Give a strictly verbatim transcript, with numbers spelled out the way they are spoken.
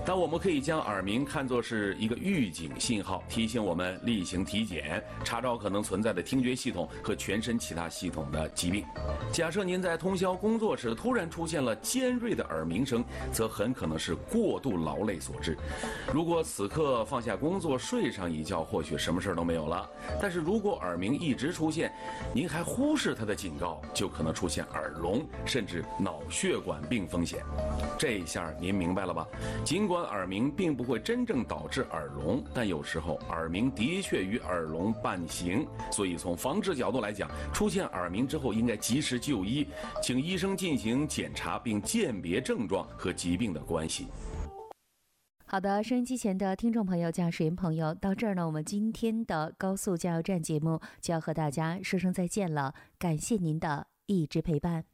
但我们可以将耳鸣看作是一个预警信号，提醒我们例行体检，查找可能存在的听觉系统和全身其他系统的疾病。假设您在通宵工作时突然出现了尖锐的耳鸣声，则很可能是过度劳累所致。如果此刻放下工作睡上一觉，或许什么事都没有了。但是如果耳鸣一直出现，您还忽视它的警告，就可能出现耳聋甚至脑血管病风险。这一下您明白了吧？尽管耳鸣并不会真正导致耳聋，但有时候耳鸣的确与耳聋伴行。所以从防治角度来讲，出现耳鸣之后应该及时就医，请医生进行检查并鉴别症状和疾病的关系。 好的，收音机前的听众朋友、驾驶员朋友，到这儿呢，我们今天的高速加油站节目就要和大家说声再见了。感谢您的一直陪伴。